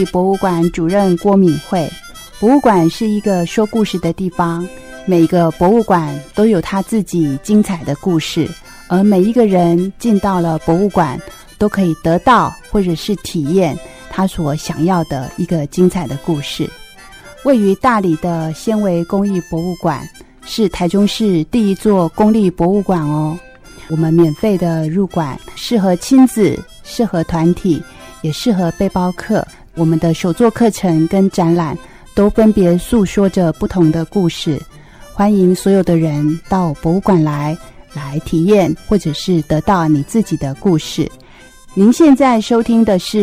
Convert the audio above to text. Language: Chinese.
博物馆主任郭敏慧。博物馆是一个说故事的地方，每个博物馆都有他自己精彩的故事，而每一个人进到了博物馆都可以得到或者是体验他所想要的一个精彩的故事。位于大里的纤维工艺博物馆是台中市第一座公立博物馆哦。我们免费的入馆，适合亲子，适合团体，也适合背包客。我们的手作课程跟展览都分别诉说着不同的故事，欢迎所有的人到博物馆来体验，或者是得到你自己的故事。您现在收听的是